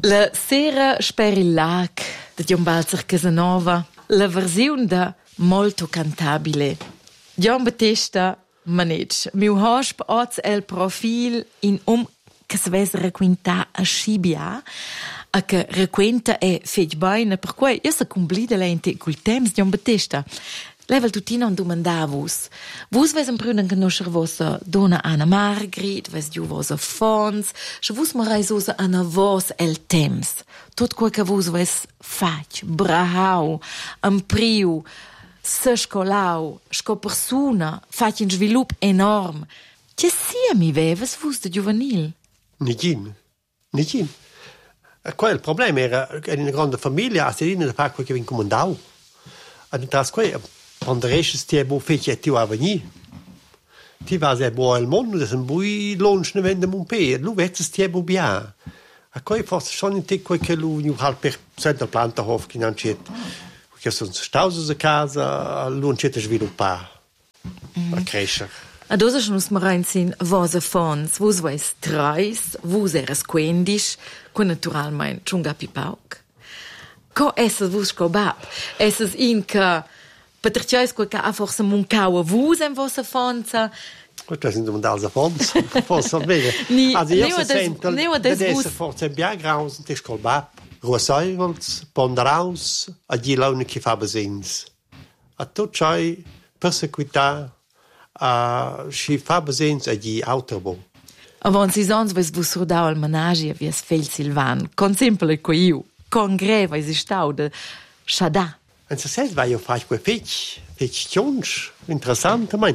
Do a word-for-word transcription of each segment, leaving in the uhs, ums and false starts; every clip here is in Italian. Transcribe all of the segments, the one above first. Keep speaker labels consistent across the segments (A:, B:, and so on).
A: La sera sperillac de John Balzer Casanova, la versione da Molto Cantabile. John Battista Manetsch, miu hosp oz el profil in um che si vese requinta a Scibia, a che requenta è fech baina, per cui io se complida lente col temps John Battista. Level tutti non domandavus. Vus vesen prünen genoscher vossa dona Anna Margrit, ves giu vossa Fons, sche vus marais osa ana vos el temps. Tot quel che vus ves fac, brahau, ampriu, se scolau, sco persona, fac un svilup enorm. Che sia mi veves vus de juvenil?
B: Nigin. Nigin. Qua il problema era che in una grande famiglia a sedina da fare quel che vin comandau. Ad intras qua quando restes ti è buon fece e ti va a venire. Ti va a buon al mondo, se un bui lunch ne vende un pe, lu vezes ti è buon bien. A coi forse schon in te quel che lu nu halt per cento planta hof che non c'è. Che sono stausos a casa, lu non c'è da sviluppare. A crescere.
A: Ad osa schon us marein sin vosa Fons, vus vais treis, vus eres quendisch, co naturalmein chunga pipauk. Co esses vus sco bab? Esses in ca Paterciais quel che ha forse muncau a vus en vossa Fonza.
B: Questo è un dalza Fons. Forse bene.
A: Ni
B: Also io se
A: des,
B: sento
A: des
B: che
A: vus
B: forse bien graus te scol bab. Ruasaivels, ponderaus, a di laune che fa besins. A tot c'hai persequità a si fa besins a di autobo.
A: Avon si sons ves vus rodau al menagi a vies fel Silvan, con simple co iu, con greva isi stau de Shada.
B: En se ses vai io fai quel fetch, fetch tions, interessant, mein.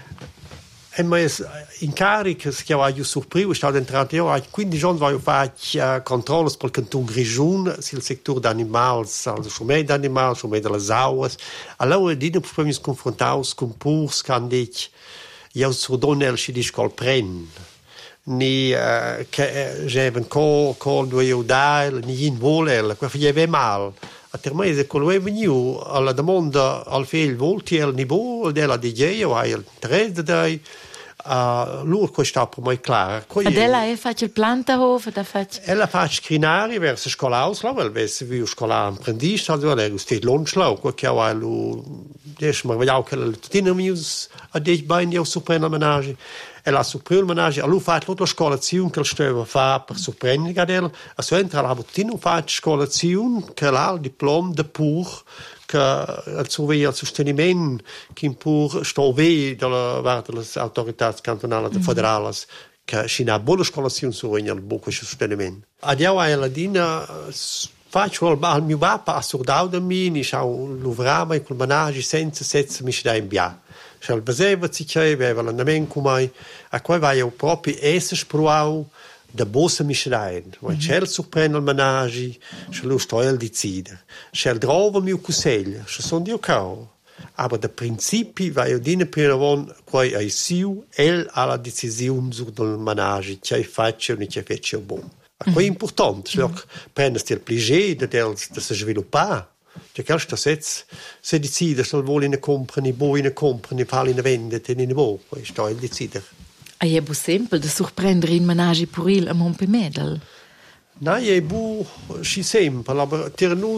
B: E ma es incaric che ho io surpriu, stau entrato io, quindici anni vai io fai uh, controllos pel canton Grigiun, sil sector d'animals, also schumei d'animals, schumei de las auas. Allora dina per mi confrontaus con purs candic, io sur donel si dis col pren. Ni uh, che jeven col col due io dai, ni in volel, qua faieve mal. A termese quello è venuto alla domanda al figlio volti al niveau della D J o al tre dai a lui questo per me chiaro.
A: Adela è facile plantahof da faccio.
B: Ella fa scrinare verso scuola auslau, weil vesse vi scuola apprendista, also lei steht lunchlau, che ha lu des ma vediamo che la tutina mius a dei bain io suprema menage. E la suprema menage a lui fa tutta la scolazione che stava fa per suprema del a sua entra la tutina fa scolazione che la il diploma de pur che al suo al sostenimento che in pur sto ve dalla parte delle autorità cantonali e federali che si una buona scolazione su il buon sostenimento. Adesso alla dina faccio al mio papà assordau da me, ni schau luvrama in quel menage senza senza mi da in bia. Schau beseva si che aveva l'andamento come a cui vai io proprio esse spruau da bossa misrain, weil c'è surprende il menage, c'è lo stoel decide. C'è drova mio cuseglia, c'è son dio cao. Aber da principi vai io dine prima von quai ai siu el alla decisione sul menage, che faccio e che faccio buon. Questo è importante, mm-hmm. Prendersi il piacere di si sviluppare. Cioè, questo se si decide se vuole ne comprare, vuoi ne comprare, fare ne vendere, ne vuoi, questo è il decidere.
A: E è bu semple di sorprendere in menage puril a Montpemedel?
B: No, è bu si semple, ma per noi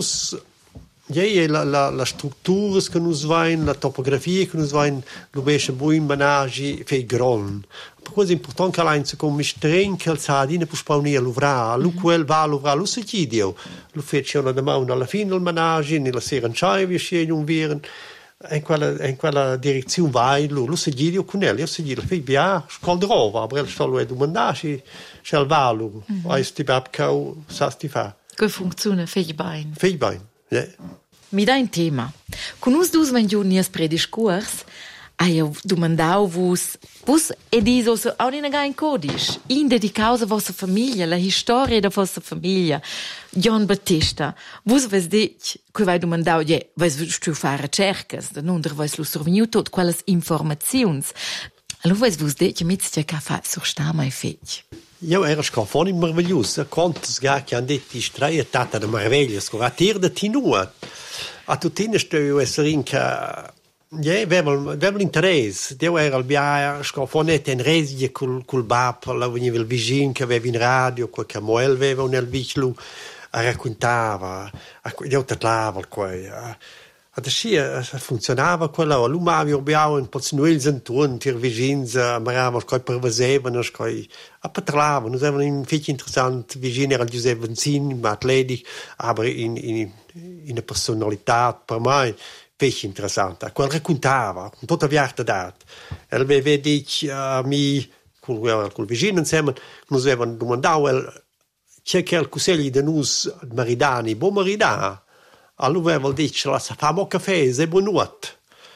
B: è la, la, la struttura che noi vedono, la topografia che noi vedono, lo vedo bu in menage fe grande. Per questo è importante che l'anno come streng che il sadine può spawnare l'uvrà, lo quel va l'uvrà, lo si chiede, lo fece una domanda alla fine del menage, nella sera in c'è, vi sceglie un viren, in quella, in quella direzione vai, lo, lo si chiede con lui, io si chiede, fai via, scaldrova, ma il solo è domandarsi, c'è il valo, hai sti babcau, sa sti fa.
A: Che funziona, fai bene.
B: Fai bene, yeah.
A: Mi dà un tema. Con us dus vengiuni as prediscurs, hai domandau vos, vos e diso so auch in ein codice, in dedicaus a vostra famiglia, la storia da vostra famiglia. John Battista, vos ves dit, che vai domandau, ja, vais stu fare cercas, da non der vais lo surveniu tot quelles informazions. Allora vais vos dit, che mitz che fa sur sta mai fetch.
B: Io ero scafoni meraviglioso, quantos ga che han detto straia tata de meraviglias, con a tir de tinua. A tutina sto io essere in che Ja, aveva, aveva interesse. Io ero al biaia, scofonete in resia col, col bap, la veniva il vicino che aveva in radio, quel che Moel aveva nel vicino, a raccontava, io parlava, quel adesso funzionava quello, lui aveva abbiamo un po' di noi intorno, i vicini, amavamo che pervasevano, che parlavano, noi avevamo un figlio interessante, vicino era Giuseppe Benzini, atletico, ma in, in, in una personalità per me figlio interessante. Quel raccontava, con tutta la verità. E aveva detto a me, con il vicino insieme, noi avevamo domandato, c'è quel consiglio di noi maridani, buon maridà? Allora aveva detto, la famo un caffè, è buonuto.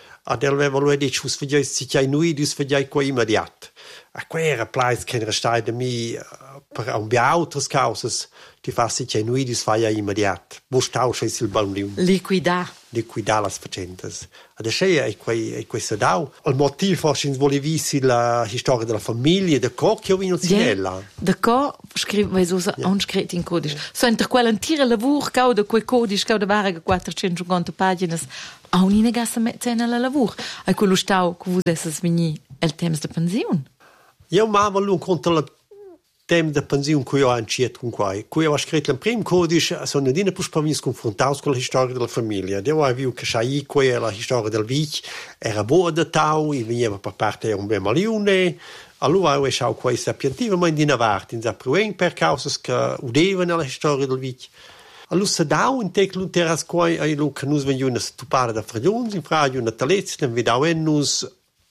B: E aveva lui detto, us fagiai si c'è noi, us fagiai qua immediato. E qua era plais che era stato da me, per un po' altre cause, ti fa si c'è noi, us fagiai immediato. Bustau c'è il buon
A: Liquidà.
B: Liquidare le faccende. Adesso è, è questo dao. Il motivo forse volevi visi la storia della famiglia, da co che ho venuto sinella.
A: Da co scrive so un scritto in codice. So inter quell'antire lavoro che da quei codice che da varga quattrocentocinquanta pagine, a un'ina gassa mette nella lavoro. E quello stau che vuoi essere veni il tema della pensione.
B: Io m'avo lui contro la tema da pensione che io ho anciato con qua. Che io ho scritto il primo codice, sono di più per me confrontato con la storia della famiglia. Io ho visto che sai che la storia del vecchio era buona da tau, e veniva per parte un bel malione. Allora ho sciau questa piantivamente in avanti, in Zapruen, per cause che udevano la storia del vecchio. Allora se dau in tec l'unteras qua, e lo che noi veniamo a stupare da fragions, in fragio una talezza, e vedau en nus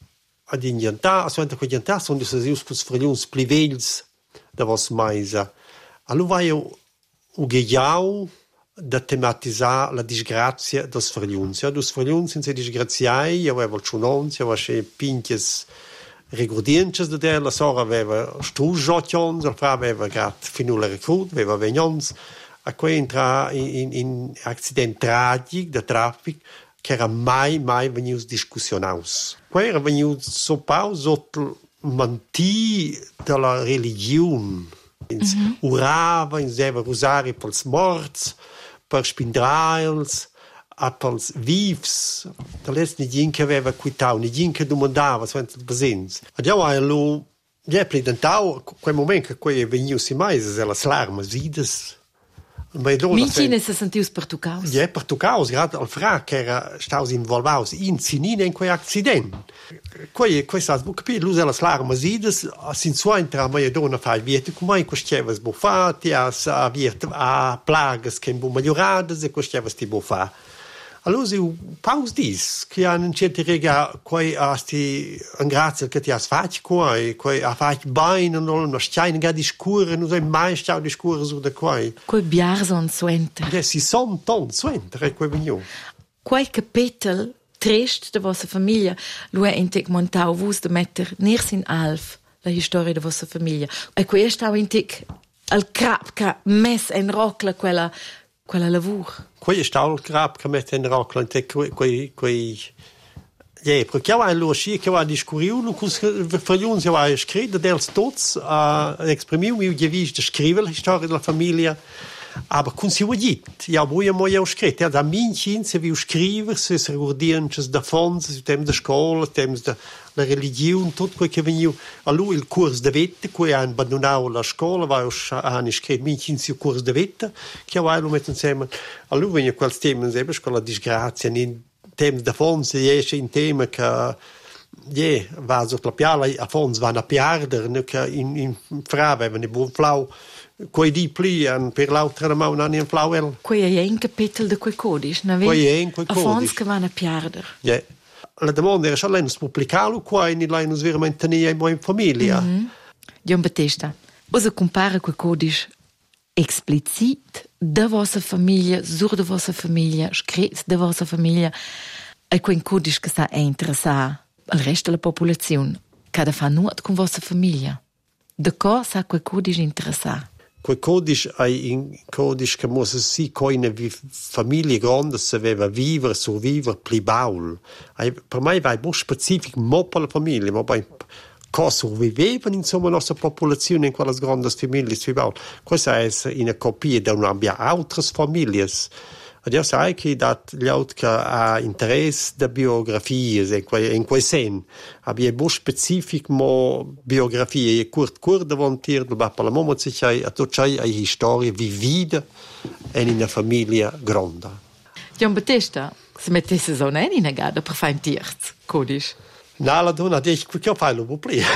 B: ad indiantà, a suente quei indiantà, sono di sesius cus fragions plivels, da vos maisa. Allora io ho ghiaiau da tematizzare la disgrazia dos fragliuns. Ja, dos fragliuns in se disgraziai, io avevo il ciunons, io avevo pinches rigordiences da der, la sora aveva strusciottions, la fra aveva gat finula recrut, aveva vegnons, a quei entra in, in, in accident tragic da traffic, che era mai, mai venius discussionaus. Quei era venius sopau sotto manti della religione. Mm-hmm. Urava, inseva rosari pels morts, per spindrails, a pels vivs. Da les nidin che aveva quitau, nidin che domandava, senza presens. Andiamo a lo, gli è plidentau, quel momento che quei venius in mais, è la slarma, vides.
A: Mincine se sentius per tu caus.
B: Ja, per tu caus, gerade al fra che era staus involvaus in sinine in quei accident. Quei questa bu capì l'usa la slarma zides sin sua entra mai donna fa viete come questevas bu fati as a viet a plagas che bu migliorades e questevas ti bu fa. Allora si paus dis che hanno certe rega quei asti an grazia che ti has fatto quei quei a fatto bene non no stein ga discure non sei mai stato discure su da quei
A: quei biarson suente
B: ja si son ton suente quei vegno
A: quei capitel trist de vostra famiglia lo è in tec montau vus de metter ners in alf la storia de vostra famiglia e quei stau in tec al crapca mes en rocla quella quella lavoro.
B: Quei staul crap che mette in rock e quei quei quei ja, perché io lo sci che va discuriu no cus fragliuns io ha scritto dels tots a esprimiu mi gevis de scrive la storia della famiglia aber kun si vogit ja voi mo io scritto ja da mincin se vi scriver se se ricordiances da fons su tem da scola tem da la religione tutto quel che veniu a lui il corso de vetta cui ha abbandonato la scuola va a ne scritto mincin si corso de vetta che va lo metto insieme a lui veniu quel tema sempre con la disgrazia in tem da fons e esce in tema che ja va so la piala a fons va a piarder ne che in in fra aveva ne buon flau quei di pli an per l'altra mano non in flauel
A: quei è in capitel de quei codice na
B: quei è in quei codice
A: a fons che vanno a piarder
B: ja la domanda era se lei non pubblicarlo qua e lei non veramente ne è in famiglia
A: mm-hmm. Gian Battista osa compara quei codice explicit da vostra famiglia sur da vostra famiglia scritto da vostra famiglia e quei codice che sta a interessare al resto della popolazione cada fa nuot con vostra famiglia da cosa quei codice interessare
B: quel codice è un codice che musse si coine vi famiglie grande se aveva vivere survivere pli baul per me va più specifico mo per la famiglia ma poi cosa survivevano insomma la nostra popolazione in quelle grandi famiglie sui baul questa è una copia da una abbia altre famiglie ed io sai che dat gli aut che ha interesse da biografie in quei in quei sen abbia bu specific mo biografie curt curt davantir del ba per la momo sich ai a tot c'hai ai storie vivida in una famiglia grande.
A: Gian Battista, se mettesse so ne in gada per fare un tirz, codisch.
B: No, la donna dice che fai lo può pli.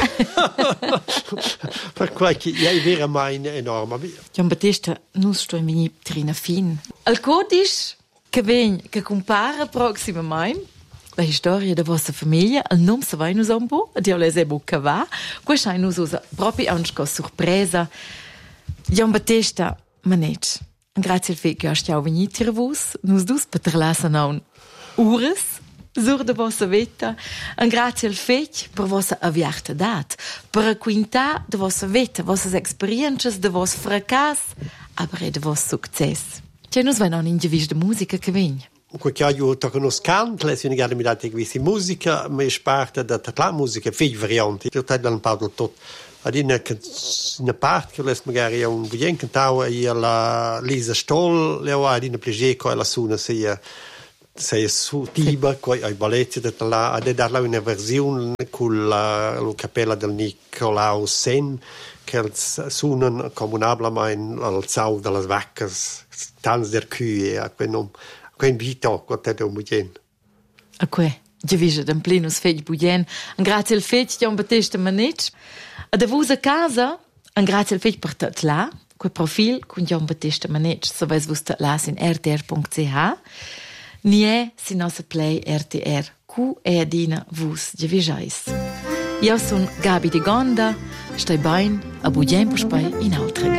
B: Per cui è vera mai enorme.
A: Gian Battista, non sto in mini trina fin. Al codisch che ven che compara prossimamente la storia della vostra famiglia, il nome se vai nus un po', io le se buca va. Questa è nus usa proprio anche con sorpresa. Gian Battista, manetsch. Grazie al fatto che stiamo venuti a voi, nus dus per traslasare non ures sur de vostra vita, e grazie al fatto per vostra avviata dat, per raccontare de vostra vita, vostre esperienze, de vostro fracasso, aber de vostro successo. C'è nus vai non in de musica che viene.
B: Qualche io tocco uno scanto, le sono gade mi date questa musica, ma è parte da la musica, fei varianti, io taglio un po' tutto. Ad in una parte che les magari un buien cantava e la Lisa Stoll, le ho ad in piacere che la suona sia sia su tiba coi ai balletti da là ad darla una versione con la, la cappella del Nicolau Sen che suonano comunablemente al sau delle vacche, tanz der Kühe, a quel nom, a quel bito che te un buien.
A: A que, già vige d'un plenus fei buien, grazie al fei Gian Battista Manetsch. A da vusa casa, an grazie al fetg per tat là, quel profil con Gian Battista Manetsch, so vais vus tat là sin r t r punct c h, ni è sin nostra play R T R, cu e adina vus già vijais. Io son Gabi di Gonda, stai bain, a budien puspai in altra